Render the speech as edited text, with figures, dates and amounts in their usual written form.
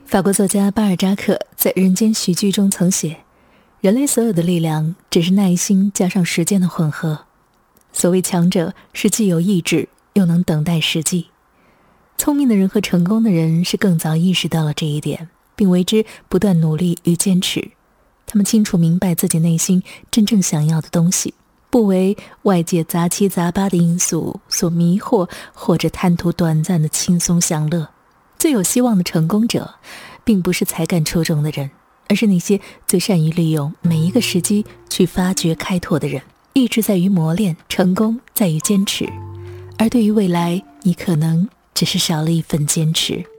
法国作家巴尔扎克在《人间喜剧》中曾写，人类所有的力量只是耐心加上时间的混合。所谓强者是既有意志又能等待时机。聪明的人和成功的人是更早意识到了这一点，并为之不断努力与坚持。他们清楚明白自己内心真正想要的东西，不为外界杂七杂八的因素所迷惑，或者贪图短暂的轻松享乐。最有希望的成功者，并不是才干出众的人，而是那些最善于利用每一个时机去发掘开拓的人。意志在于磨练，成功在于坚持，而对于未来，你可能只是少了一份坚持。